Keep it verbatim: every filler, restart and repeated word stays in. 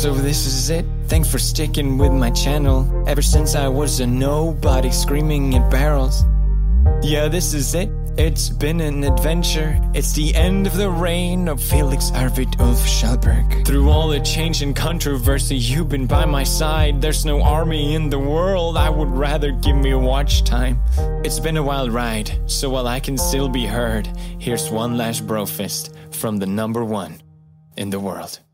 So this is it. Thanks for sticking with my channel. Ever since I was a nobody screaming at barrels. Yeah, this is it. It's been an adventure. It's the end of the reign of Felix Arvid Ulf Schallberg. Through all the change and controversy, you've been by my side. There's no army in the world. I would rather give me watch time. It's been a wild ride, so while I can still be heard, here's one last brofist from the number one in the world.